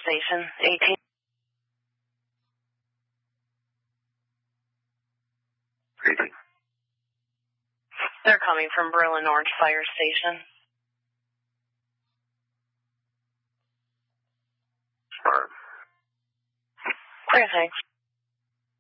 Station, 18. Greeting. They're coming from Berlin Orange Fire Station. Smart. Okay, thanks.